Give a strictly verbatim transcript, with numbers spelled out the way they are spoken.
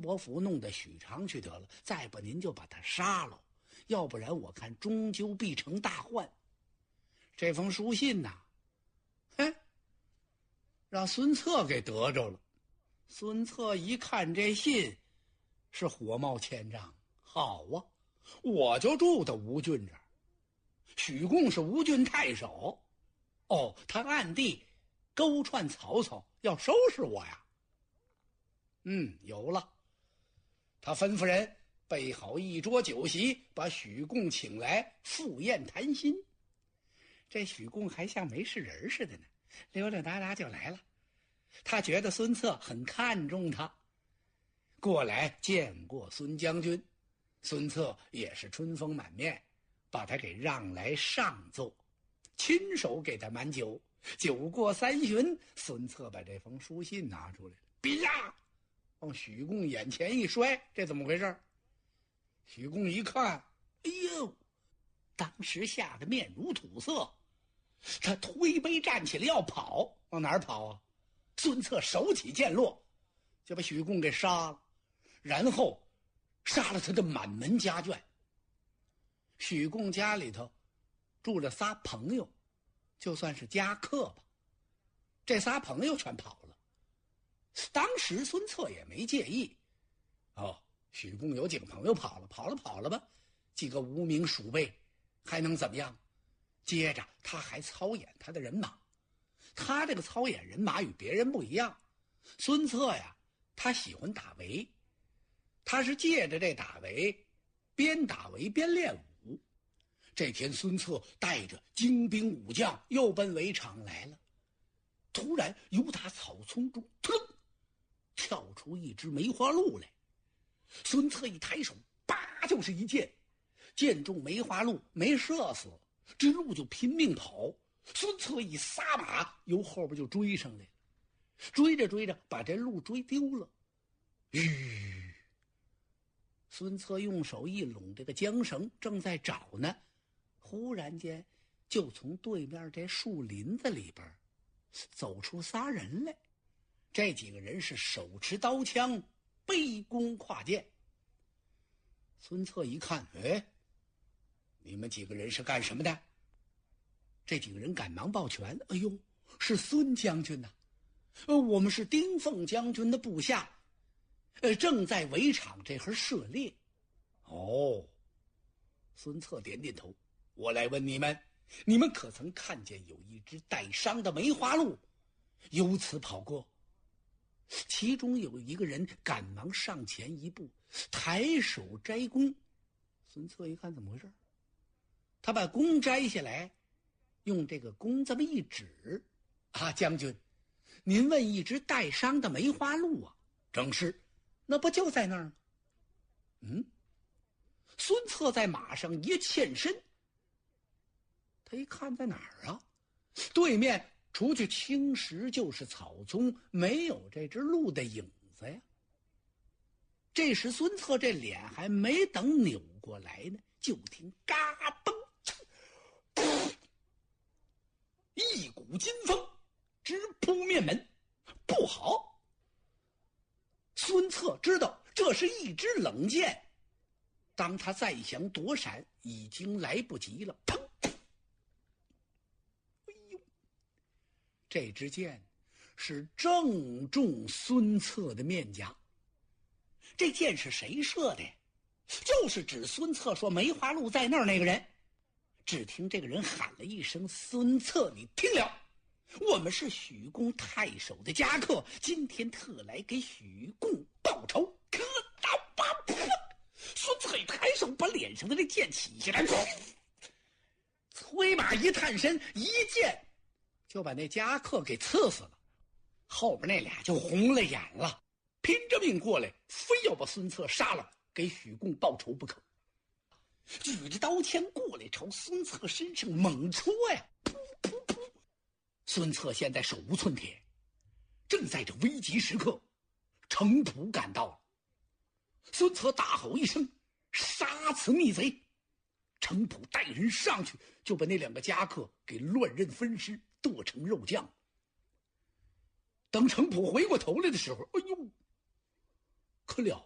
伯符弄到许昌去得了，再不您就把他杀了，要不然我看终究必成大患。这封书信呐、啊，嘿，让孙策给得着了。孙策一看这信，是火冒千丈。好啊，我就住在吴郡这儿，许贡是吴郡太守，哦，他暗地勾串曹操，要收拾我呀。嗯，有了。他吩咐人备好一桌酒席，把许贡请来赴宴谈心。这许贡还像没事人似的呢，溜溜达达就来了。他觉得孙策很看重他，过来见过孙将军。孙策也是春风满面，把他给让来上座，亲手给他满酒。酒过三巡，孙策把这封书信拿出来了，别呀，往许贡眼前一摔。这怎么回事？许贡一看，哎呦，当时吓得面如土色，他推杯站起来要跑，往哪儿跑啊？孙策手起剑落，就把许贡给杀了，然后杀了他的满门家眷。许贡家里头住了仨朋友，就算是家客吧，这仨朋友全跑了。当时孙策也没介意，哦，许贡有几个朋友跑了，跑了跑了吧，几个无名鼠辈还能怎么样？接着他还操演他的人马，他这个操演人马与别人不一样。孙策呀，他喜欢打围，他是借着这打围边打围边练武。这天孙策带着精兵武将又奔围场来了，突然由他草丛中突跳出一只梅花鹿来。孙策一抬手，叭就是一箭，箭中梅花鹿，没射死，这鹿就拼命跑。孙策一撒马，由后边就追上来了，追着追着把这鹿追丢了。吁，孙策用手一拢这个缰绳，正在找呢，忽然间就从对面这树林子里边走出仨人来。这几个人是手持刀枪，背弓跨箭。孙策一看，哎，你们几个人是干什么的？这几个人赶忙抱拳，哎呦，是孙将军呐、啊呃，我们是丁奉将军的部下，呃，正在围场这会儿射猎。哦，孙策点点头，我来问你们，你们可曾看见有一只带伤的梅花鹿由此跑过？其中有一个人赶忙上前一步，抬手摘弓。孙策一看怎么回事，他把弓摘下来，用这个弓这么一指，啊，将军，您问一只带伤的梅花鹿啊？正是，那不就在那儿吗？嗯，孙策在马上一欠身，他一看在哪儿啊？对面除去青石就是草丛，没有这只鹿的影子呀。这时孙策这脸还没等扭过来呢，就听嘎嘣，一股劲风直扑面门。不好！孙策知道这是一支冷箭，当他再想躲闪，已经来不及了。砰！哎呦，这支箭是正中孙策的面颊。这箭是谁射的？就是指孙策说梅花鹿在那儿那个人。只听这个人喊了一声：孙策，你听了，我们是许公太守的家客，今天特来给许公报仇。可打吧！孙策一抬手，把脸上的这剑起下来，催马一探身，一剑就把那家客给刺死了。后边那俩就红了眼了，拼着命过来，非要把孙策杀了，给许公报仇不可。举着刀枪过来，朝孙策身上猛戳呀！噗噗噗！孙策现在手无寸铁，正在这危急时刻，程普赶到了。孙策大吼一声：“杀此逆贼！”程普带人上去，就把那两个家客给乱刃分尸，剁成肉酱。等程普回过头来的时候，哎呦，可了